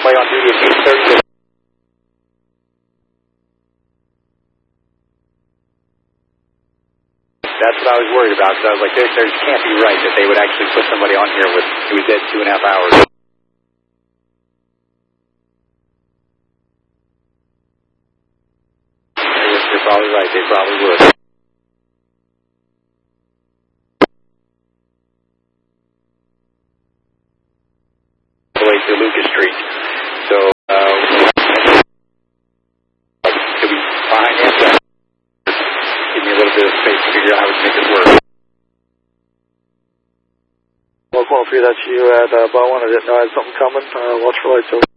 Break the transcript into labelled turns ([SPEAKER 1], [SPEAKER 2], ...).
[SPEAKER 1] somebody on duty at 8:30. That's what I was worried about, because I was like, there can't be right that they would actually put somebody on here who was dead 2.5 hours. You're probably right, they probably would. All the way to Lucas Street. So, could be behind him. Give me a little bit of space to figure out how we can make this work.
[SPEAKER 2] Local 103, that's you at Bowen. I didn't know I had something coming. Watch for lights over.